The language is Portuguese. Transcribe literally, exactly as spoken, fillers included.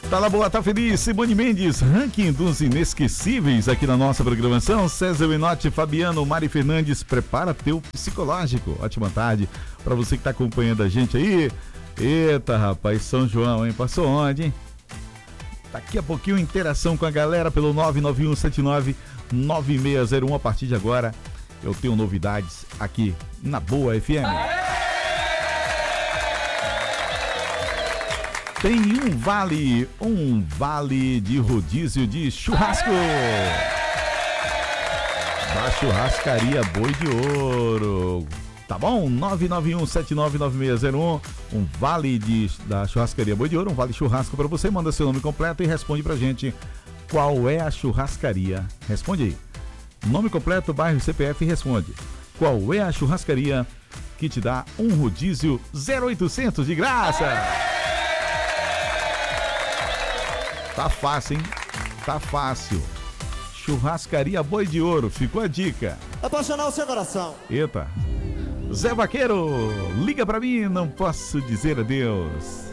Tá na boa, tá feliz. Simone Mendes, ranking dos inesquecíveis aqui na nossa programação. César Menotti, Fabiano, Mari Fernandes, prepara teu psicológico. Ótima tarde pra você que tá acompanhando a gente aí. Eita, rapaz, São João, hein? Passou onde, hein? Daqui a pouquinho, interação com a galera pelo nove nove um sete nove nove seis zero um. A partir de agora, eu tenho novidades aqui na Boa F M. Tem um vale, um vale de rodízio de churrasco da Churrascaria Boi de Ouro. Tá bom? nove nove um sete nove nove seis zero um. Um vale de, da Churrascaria Boi de Ouro, um vale churrasco para você. Manda seu nome completo e responde pra gente qual é a churrascaria. Responde aí. Nome completo, bairro, C P F e responde. Qual é a churrascaria que te dá um rodízio zero oitocentos de graça? Tá fácil, hein? Tá fácil. Churrascaria Boi de Ouro, ficou a dica. Apaixonar o seu coração. Eita. Zé Vaqueiro, liga pra mim, não posso dizer adeus.